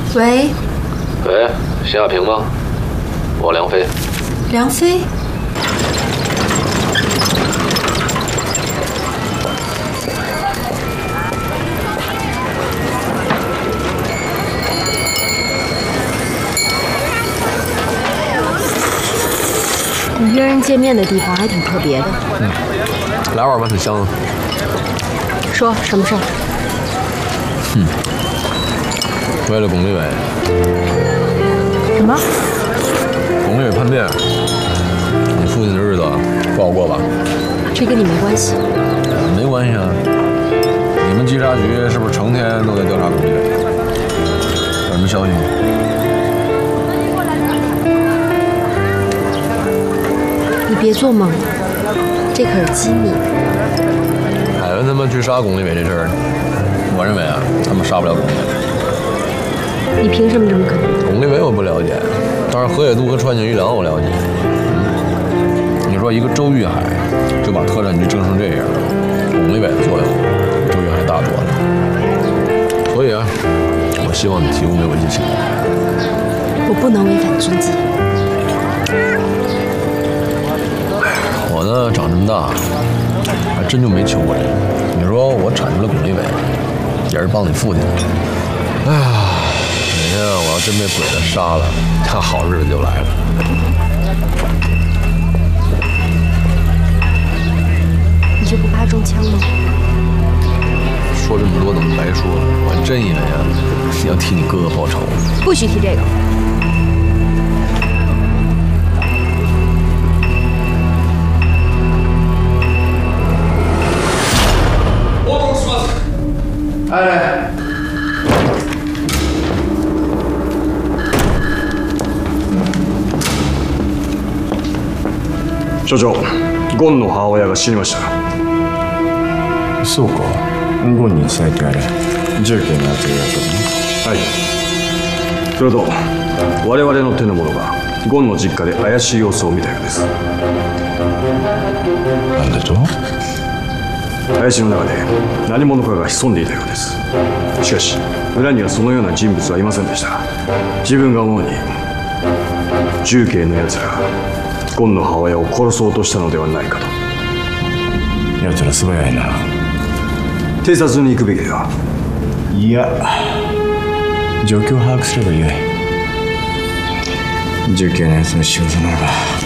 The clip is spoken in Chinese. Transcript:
喂， 喂，邢亚平吗？我梁飞。 梁飞。你约人见面的地方还挺特别的。 来碗吧，挺香的。 说什么事儿？ 为了巩立伟。 什么？ 巩立伟叛变，你父亲的日子不好过吧？ 这跟你没关系。 没关系啊。你们稽查局是不是成天都在调查巩立伟？有什么消息吗？ 你别做梦了，这可是机密。 海文他们去杀巩立伟这事儿，我认为啊，他们杀不了巩立伟。 你凭什么这么肯定？ 巩立伟我不了解，但是河野渡和川井一郎我了解。你说一个周玉海就把特战局整成这样，巩立伟的作用比周玉海大多了。所以啊，我希望你提供给我一些情报。 我不能违反军纪。 我呢，长这么大，还真就没求过人。你说我铲除了巩立伟，也是帮你父亲。哎呀，哪天啊，我要真被鬼子杀了，那好日子就来了。 你就不怕中枪吗？ 说这么多怎么白说？我还真以为啊，是要替你哥哥报仇。 不许提这个。 哎，所長、ゴンの母親が死にました。 そうか。ゴンに伝えてやれ。重慶のやつがやったの。 はい。それと我々の手の者がゴンの実家で怪しい様子を見たようです。 なんだと？ 林の中で何者かが潜んでいたようです。しかし裏にはそのような人物はいませんでした。自分が思うに重慶の奴らがゴンの母親を殺そうとしたのではないかと。 奴ら素早いな。 偵察に行くべきでは。 いや、状況を把握すればよい。重慶の奴の仕業ならば